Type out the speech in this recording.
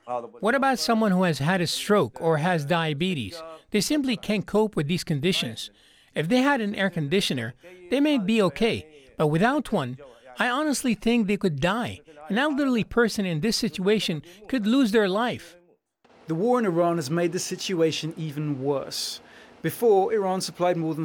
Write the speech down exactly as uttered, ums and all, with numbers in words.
What about someone who has had a stroke or has diabetes? They simply can't cope with these conditions. If they had an air conditioner, they may be okay, but without one, I honestly think they could die. An elderly person in this situation could lose their life. The war in Iran has made the situation even worse. Before, Iran supplied more than